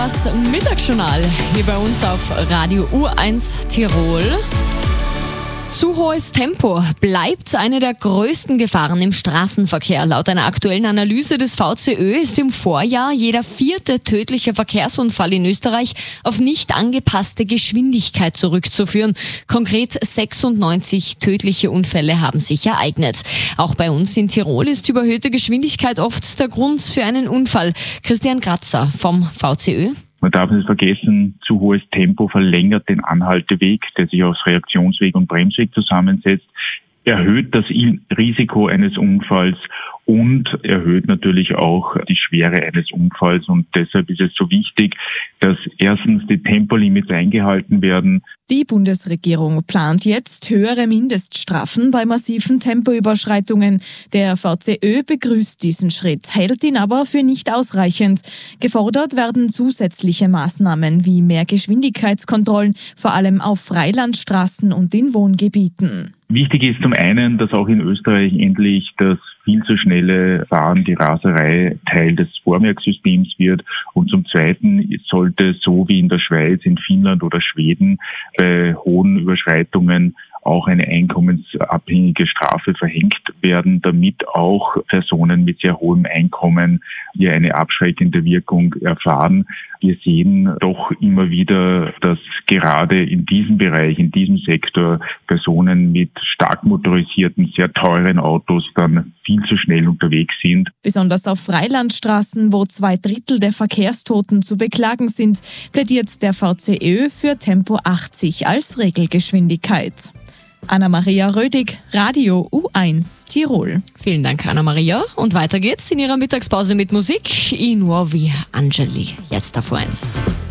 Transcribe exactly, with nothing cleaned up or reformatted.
Das Mittagsjournal hier bei uns auf Radio U eins Tirol. Zu hohes Tempo bleibt eine der größten Gefahren im Straßenverkehr. Laut einer aktuellen Analyse des V C Ö ist im Vorjahr jeder vierte tödliche Verkehrsunfall in Österreich auf nicht angepasste Geschwindigkeit zurückzuführen. Konkret sechsundneunzig tödliche Unfälle haben sich ereignet. Auch bei uns in Tirol ist überhöhte Geschwindigkeit oft der Grund für einen Unfall. Christian Kratzer vom V C Ö. Man darf nicht vergessen, zu hohes Tempo verlängert den Anhalteweg, der sich aus Reaktionsweg und Bremsweg zusammensetzt, erhöht das Risiko eines Unfalls und erhöht natürlich auch die Schwere eines Unfalls. Und deshalb ist es so wichtig, dass erstens die Tempolimits eingehalten werden. Die Bundesregierung plant jetzt höhere Mindeststrafen bei massiven Tempoüberschreitungen. Der V C Ö begrüßt diesen Schritt, hält ihn aber für nicht ausreichend. Gefordert werden zusätzliche Maßnahmen wie mehr Geschwindigkeitskontrollen, vor allem auf Freilandstraßen und in Wohngebieten. Wichtig ist zum einen, dass auch in Österreich endlich das viel zu schnelle Fahren, die Raserei Teil des Vormerksystems wird. Und zum Zweiten sollte so wie in der Schweiz, in Finnland oder Schweden bei hohen Überschreitungen auch eine einkommensabhängige Strafe verhängt werden, damit auch Personen mit sehr hohem Einkommen hier eine abschreckende Wirkung erfahren. Wir sehen doch immer wieder, dass gerade in diesem Bereich, in diesem Sektor Personen mit stark motorisierten, sehr teuren Autos dann viel zu schnell unterwegs sind. Besonders auf Freilandstraßen, wo zwei Drittel der Verkehrstoten zu beklagen sind, plädiert der V C Ö für Tempo achtzig als Regelgeschwindigkeit. Anna-Maria Rödig, Radio U eins Tirol. Vielen Dank, Anna-Maria. Und weiter geht's in ihrer Mittagspause mit Musik. I nuovi Angeli, jetzt auf U eins.